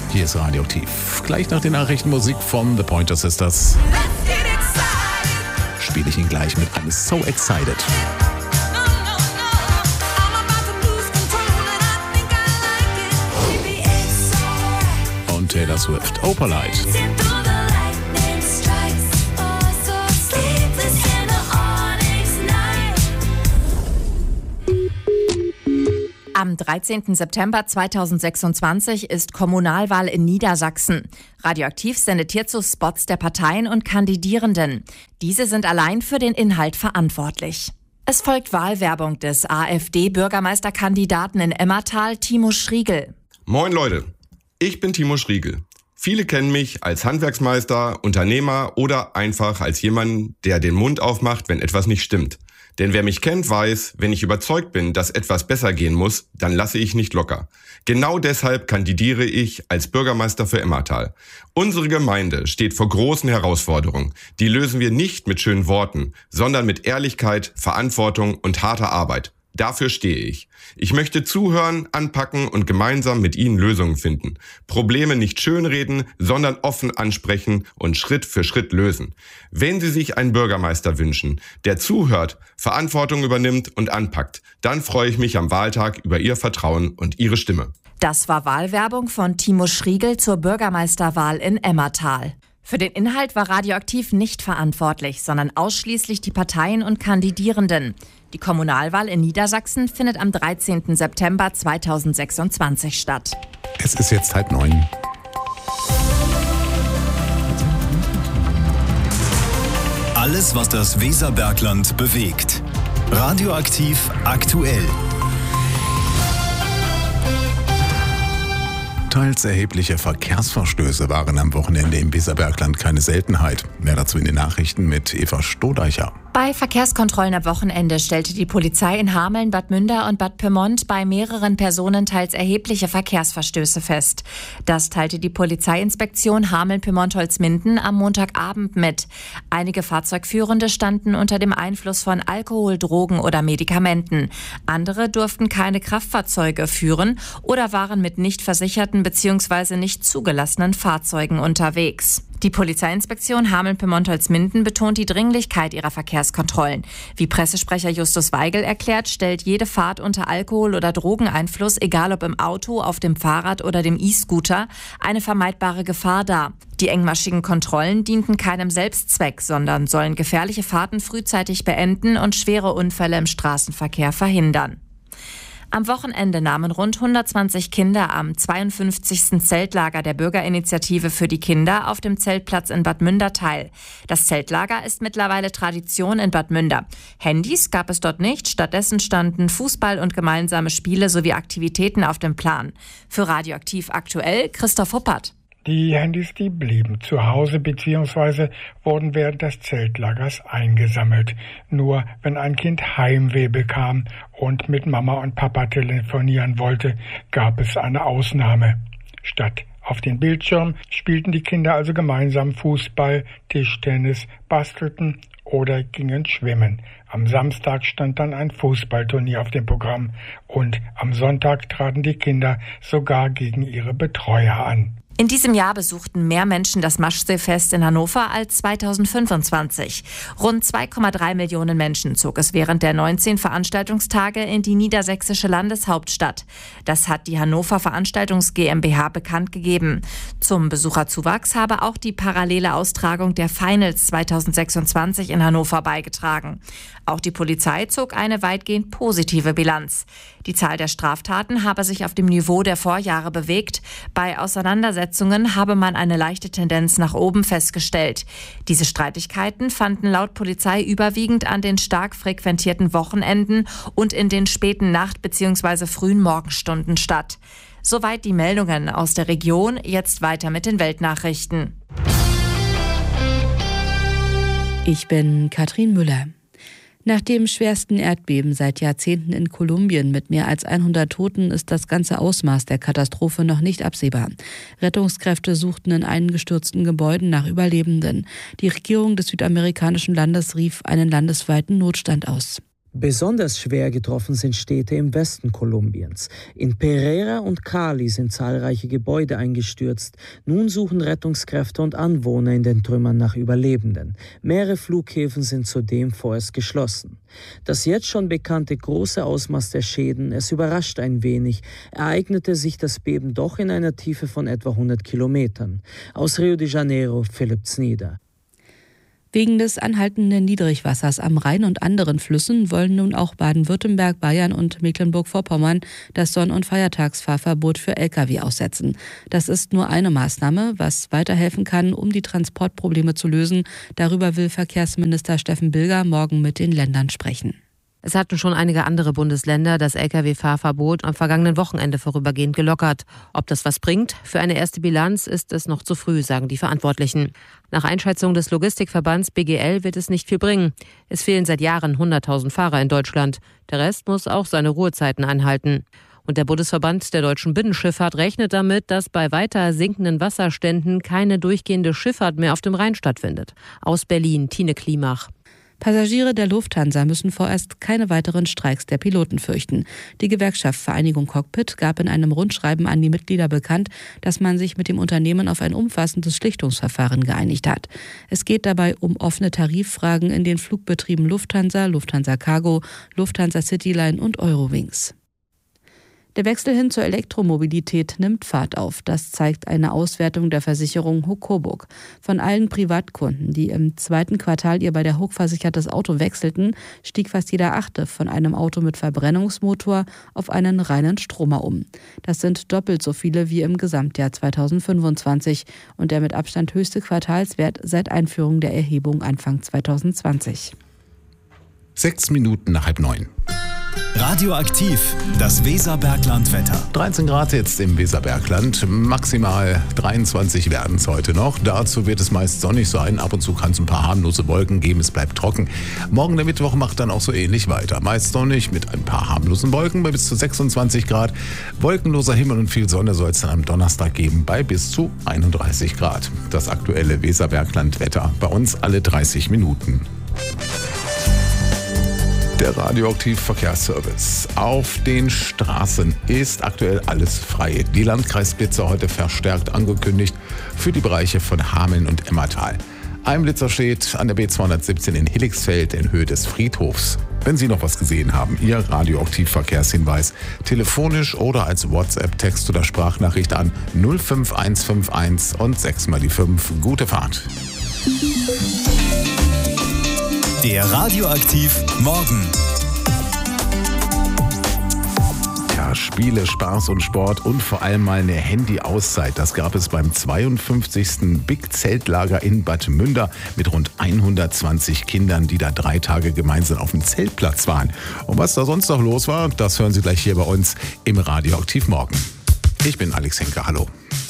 Hier ist Radioaktiv. Gleich nach den Nachrichten Musik von The Pointer Sisters spiele ich ihn gleich mit I'm So Excited. Und Taylor Swift, Opalite. Am 13. September 2026 ist Kommunalwahl in Niedersachsen. Radioaktiv sendet hierzu Spots der Parteien und Kandidierenden. Diese sind allein für den Inhalt verantwortlich. Es folgt Wahlwerbung des AfD-Bürgermeisterkandidaten in Emmertal, Timo Schriegel. Moin Leute, ich bin Timo Schriegel. Viele kennen mich als Handwerksmeister, Unternehmer oder einfach als jemanden, der den Mund aufmacht, wenn etwas nicht stimmt. Denn wer mich kennt, weiß, wenn ich überzeugt bin, dass etwas besser gehen muss, dann lasse ich nicht locker. Genau deshalb kandidiere ich als Bürgermeister für Emmertal. Unsere Gemeinde steht vor großen Herausforderungen. Die lösen wir nicht mit schönen Worten, sondern mit Ehrlichkeit, Verantwortung und harter Arbeit. Dafür stehe ich. Ich möchte zuhören, anpacken und gemeinsam mit Ihnen Lösungen finden. Probleme nicht schönreden, sondern offen ansprechen und Schritt für Schritt lösen. Wenn Sie sich einen Bürgermeister wünschen, der zuhört, Verantwortung übernimmt und anpackt, dann freue ich mich am Wahltag über Ihr Vertrauen und Ihre Stimme. Das war Wahlwerbung von Timo Schriegel zur Bürgermeisterwahl in Emmertal. Für den Inhalt war Radioaktiv nicht verantwortlich, sondern ausschließlich die Parteien und Kandidierenden. Die Kommunalwahl in Niedersachsen findet am 13. September 2026 statt. Es ist jetzt 8:30. Alles, was das Weserbergland bewegt. Radioaktiv aktuell. Teils erhebliche Verkehrsverstöße waren am Wochenende im Weserbergland keine Seltenheit. Mehr dazu in den Nachrichten mit Eva Stodeicher. Bei Verkehrskontrollen am Wochenende stellte die Polizei in Hameln, Bad Münder und Bad Pyrmont bei mehreren Personen teils erhebliche Verkehrsverstöße fest. Das teilte die Polizeiinspektion Hameln-Pyrmont-Holzminden am Montagabend mit. Einige Fahrzeugführende standen unter dem Einfluss von Alkohol, Drogen oder Medikamenten. Andere durften keine Kraftfahrzeuge führen oder waren mit nicht versicherten bzw. nicht zugelassenen Fahrzeugen unterwegs. Die Polizeiinspektion Hameln-Pyrmont-Holzminden betont die Dringlichkeit ihrer Verkehrskontrollen. Wie Pressesprecher Justus Weigel erklärt, stellt jede Fahrt unter Alkohol- oder Drogeneinfluss, egal ob im Auto, auf dem Fahrrad oder dem E-Scooter, eine vermeidbare Gefahr dar. Die engmaschigen Kontrollen dienten keinem Selbstzweck, sondern sollen gefährliche Fahrten frühzeitig beenden und schwere Unfälle im Straßenverkehr verhindern. Am Wochenende nahmen rund 120 Kinder am 52. Zeltlager der Bürgerinitiative für die Kinder auf dem Zeltplatz in Bad Münder teil. Das Zeltlager ist mittlerweile Tradition in Bad Münder. Handys gab es dort nicht, stattdessen standen Fußball und gemeinsame Spiele sowie Aktivitäten auf dem Plan. Für Radioaktiv aktuell Christoph Huppert. Die Handys, die blieben zu Hause bzw. wurden während des Zeltlagers eingesammelt. Nur wenn ein Kind Heimweh bekam und mit Mama und Papa telefonieren wollte, gab es eine Ausnahme. Statt auf den Bildschirm spielten die Kinder also gemeinsam Fußball, Tischtennis, bastelten oder gingen schwimmen. Am Samstag stand dann ein Fußballturnier auf dem Programm und am Sonntag traten die Kinder sogar gegen ihre Betreuer an. In diesem Jahr besuchten mehr Menschen das Maschseefest in Hannover als 2025. Rund 2,3 Millionen Menschen zog es während der 19 Veranstaltungstage in die niedersächsische Landeshauptstadt. Das hat die Hannover Veranstaltungs GmbH bekannt gegeben. Zum Besucherzuwachs habe auch die parallele Austragung der Finals 2026 in Hannover beigetragen. Auch die Polizei zog eine weitgehend positive Bilanz. Die Zahl der Straftaten habe sich auf dem Niveau der Vorjahre bewegt. Bei Auseinandersetzungen habe man eine leichte Tendenz nach oben festgestellt. Diese Streitigkeiten fanden laut Polizei überwiegend an den stark frequentierten Wochenenden und in den späten Nacht- bzw. frühen Morgenstunden statt. Soweit die Meldungen aus der Region. Jetzt weiter mit den Weltnachrichten. Ich bin Katrin Müller. Nach dem schwersten Erdbeben seit Jahrzehnten in Kolumbien mit mehr als 100 Toten ist das ganze Ausmaß der Katastrophe noch nicht absehbar. Rettungskräfte suchten in eingestürzten Gebäuden nach Überlebenden. Die Regierung des südamerikanischen Landes rief einen landesweiten Notstand aus. Besonders schwer getroffen sind Städte im Westen Kolumbiens. In Pereira und Cali sind zahlreiche Gebäude eingestürzt. Nun suchen Rettungskräfte und Anwohner in den Trümmern nach Überlebenden. Mehrere Flughäfen sind zudem vorerst geschlossen. Das jetzt schon bekannte große Ausmaß der Schäden, es überrascht ein wenig, ereignete sich das Beben doch in einer Tiefe von etwa 100 Kilometern. Aus Rio de Janeiro, Philipp Znieder. Wegen des anhaltenden Niedrigwassers am Rhein und anderen Flüssen wollen nun auch Baden-Württemberg, Bayern und Mecklenburg-Vorpommern das Sonn- und Feiertagsfahrverbot für Lkw aussetzen. Das ist nur eine Maßnahme, was weiterhelfen kann, um die Transportprobleme zu lösen. Darüber will Verkehrsminister Steffen Bilger morgen mit den Ländern sprechen. Es hatten schon einige andere Bundesländer das Lkw-Fahrverbot am vergangenen Wochenende vorübergehend gelockert. Ob das was bringt? Für eine erste Bilanz ist es noch zu früh, sagen die Verantwortlichen. Nach Einschätzung des Logistikverbands BGL wird es nicht viel bringen. Es fehlen seit Jahren 100.000 Fahrer in Deutschland. Der Rest muss auch seine Ruhezeiten einhalten. Und der Bundesverband der deutschen Binnenschifffahrt rechnet damit, dass bei weiter sinkenden Wasserständen keine durchgehende Schifffahrt mehr auf dem Rhein stattfindet. Aus Berlin, Tine Klimach. Passagiere der Lufthansa müssen vorerst keine weiteren Streiks der Piloten fürchten. Die Gewerkschaft Vereinigung Cockpit gab in einem Rundschreiben an die Mitglieder bekannt, dass man sich mit dem Unternehmen auf ein umfassendes Schlichtungsverfahren geeinigt hat. Es geht dabei um offene Tariffragen in den Flugbetrieben Lufthansa, Lufthansa Cargo, Lufthansa Cityline und Eurowings. Der Wechsel hin zur Elektromobilität nimmt Fahrt auf. Das zeigt eine Auswertung der Versicherung Huck Coburg. Von allen Privatkunden, die im zweiten Quartal ihr bei der Huck versichertes Auto wechselten, stieg fast jeder Achte von einem Auto mit Verbrennungsmotor auf einen reinen Stromer um. Das sind doppelt so viele wie im Gesamtjahr 2025 und der mit Abstand höchste Quartalswert seit Einführung der Erhebung Anfang 2020. 6 Minuten nach 8:30. Radioaktiv, das Weserbergland-Wetter. 13 Grad jetzt im Weserbergland, maximal 23 werden es heute noch. Dazu wird es meist sonnig sein, ab und zu kann es ein paar harmlose Wolken geben, es bleibt trocken. Morgen der Mittwoch macht dann auch so ähnlich weiter. Meist sonnig mit ein paar harmlosen Wolken bei bis zu 26 Grad. Wolkenloser Himmel und viel Sonne soll es dann am Donnerstag geben bei bis zu 31 Grad. Das aktuelle Weserbergland-Wetter bei uns alle 30 Minuten. Der Radioaktiv-Verkehrsservice. Auf den Straßen ist aktuell alles frei. Die Landkreisblitzer heute verstärkt angekündigt für die Bereiche von Hameln und Emmertal. Ein Blitzer steht an der B217 in Hilligsfeld in Höhe des Friedhofs. Wenn Sie noch was gesehen haben, Ihr Radioaktiv-Verkehrshinweis telefonisch oder als WhatsApp, Text- oder Sprachnachricht an 05151 und 6 mal die 5. Gute Fahrt. Der Radioaktiv Morgen. Ja, Spiele, Spaß und Sport und vor allem mal eine Handy-Auszeit. Das gab es beim 52. Big Zeltlager in Bad Münder mit rund 120 Kindern, die da 3 Tage gemeinsam auf dem Zeltplatz waren. Und was da sonst noch los war, das hören Sie gleich hier bei uns im Radioaktiv Morgen. Ich bin Alex Henke, hallo.